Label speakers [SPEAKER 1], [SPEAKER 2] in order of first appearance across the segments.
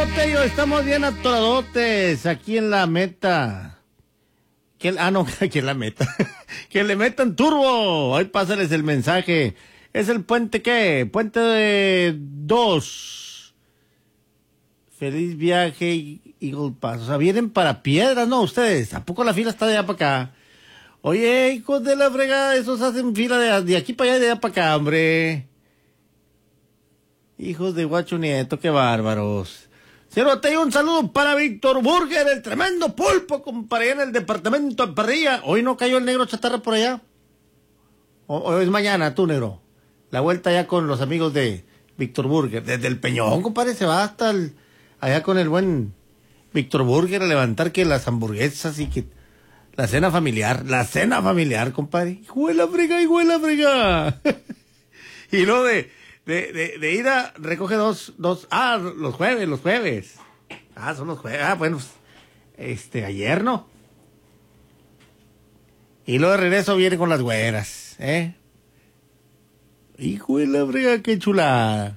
[SPEAKER 1] Botello? Estamos bien atoradotes aquí en la meta. No, aquí en la meta. Que le metan turbo. Ahí pásales el mensaje. ¿Es el puente qué? Puente de 2. Feliz viaje, Eagle Pass. O sea, vienen para Piedras, ¿no? Ustedes. ¿A poco la fila está de allá para acá? Oye, hijos de la fregada, esos hacen fila de aquí para allá y de allá para acá, hombre. Hijos de guacho nieto, qué bárbaros. Cerote, un saludo para Víctor Burger, el tremendo pulpo, compadre, en el departamento de Parrilla. Hoy no cayó el negro chatarra por allá. O es mañana, tú, negro. La vuelta ya con los amigos de Víctor Burger. Desde el Peñón, compadre, se va hasta allá con el buen Víctor Burger a levantar que las hamburguesas y que la cena familiar, compadre. Hijo de la frega. Y luego de ida recoge dos, los jueves. Son los jueves. Bueno, ayer, ¿no? Y luego de regreso viene con las güeras, Hijo de la frega, qué chulada.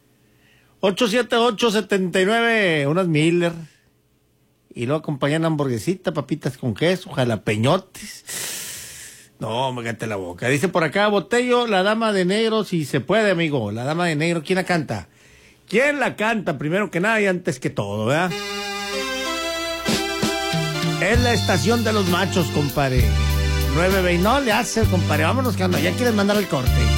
[SPEAKER 1] 878-79, unas Miller. Y luego acompañan hamburguesita, papitas con queso, jalapeñotes. No, me cállate la boca. Dice por acá, Botello, la dama de negro, si se puede, amigo. La dama de negro, ¿quién la canta? ¿Quién la canta primero que nada y antes que todo, verdad? Es la estación de los machos, compadre. 9 no le hace, compadre. Vámonos, que ya quieres mandar el corte.